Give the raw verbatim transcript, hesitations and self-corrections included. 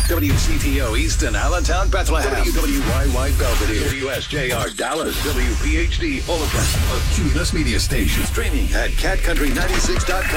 W C T O Easton, Allentown, Bethlehem. W W Y Y Belvedere. W S J R Dallas. W P H D Holocaust. A Cumulus Media Station. Streaming at cat country ninety-six dot com.